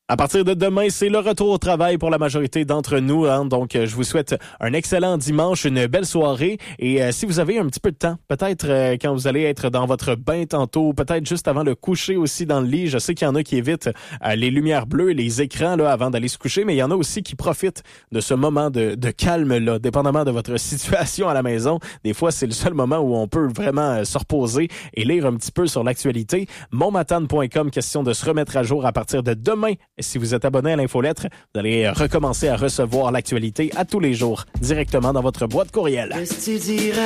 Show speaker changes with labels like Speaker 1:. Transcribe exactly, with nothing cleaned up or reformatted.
Speaker 1: À partir de demain, c'est le retour au travail pour la majorité d'entre nous. Hein? Donc, je vous souhaite un excellent dimanche, une belle soirée. Et euh, si vous avez un petit peu de temps, peut-être euh, quand vous allez être dans votre bain tantôt, peut-être juste avant le coucher aussi dans le lit. Je sais qu'il y en a qui évitent euh, les lumières bleues, les écrans là avant d'aller se coucher, mais il y en a aussi qui profitent de ce moment de, de calme là, dépendamment de votre situation à la maison. Des fois, c'est le seul moment où on peut vraiment euh, se reposer et lire un petit peu sur l'actualité. monmatane point com, question de se remettre à jour à partir de demain. Si vous êtes abonné à l'infolettre, vous allez recommencer à recevoir l'actualité à tous les jours, directement dans votre boîte courriel.